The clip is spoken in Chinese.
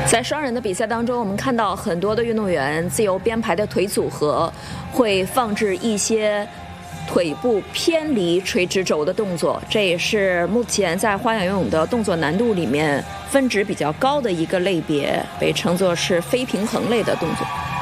在双人的比赛当中，我们看到很多的运动员自由编排的腿组合会放置一些腿部偏离垂直轴的动作，这也是目前在花样游泳的动作难度里面分值比较高的一个类别，被称作是非平衡类的动作。